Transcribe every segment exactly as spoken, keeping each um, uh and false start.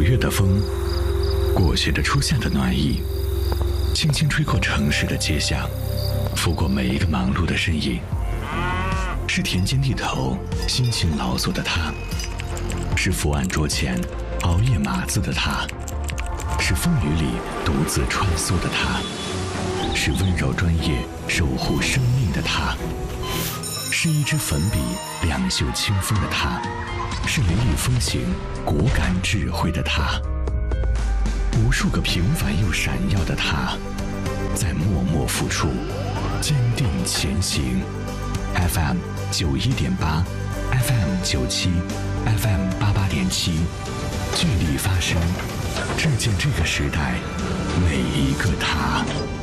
月的风，裹挟着初夏的暖意，轻轻吹过城市的街巷，拂过每一个忙碌的身影。是田间地头辛勤劳作的他，是伏案桌前熬夜码字的他，是风雨里独自穿梭的他，是温柔专业守护生命的他，是一支粉笔两袖清风的他，是雷厉风行果敢智慧的他，无数个平凡又闪耀的他，在默默付出，坚定前行。F M 九一点八 ，F M 九七 ，F M 八八点七，聚力发声，致敬这个时代每一个他。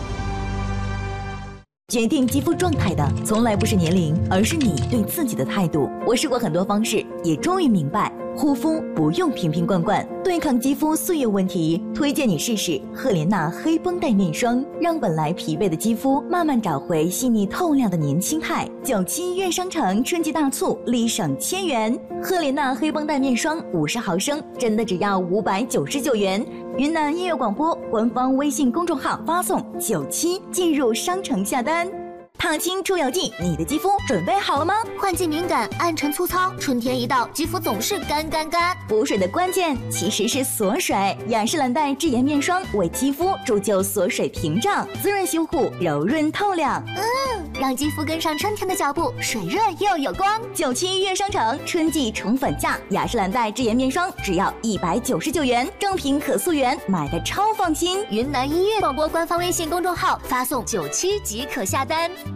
决定肌肤状态的从来不是年龄，而是你对自己的态度。我试过很多方式，也终于明白，护肤不用瓶瓶罐罐，对抗肌肤岁月问题，推荐你试试赫莲娜黑绷带面霜，让本来疲惫的肌肤慢慢找回细腻透亮的年轻态。九七月商城春季大促，立省千元，赫莲娜黑绷带面霜五十毫升，真的只要五百九十九元。云南音乐广播官方微信公众号发送九七进入商城下单。踏青出游记，你的肌肤准备好了吗？ 换季敏感，暗沉粗糙，春天一到，肌肤总是干干干。 补水的关键其实是锁水，雅诗兰黛智颜面霜为肌肤铸就锁水屏障，滋润修护，柔润透亮。 嗯，让肌肤跟上春天的脚步，水润又有光。 九七月商城春季宠粉价，雅诗兰黛智颜面霜只要一百九十九元，正品可溯源，买的超放心。 云南音乐广播官方微信公众号发送九七即可下单。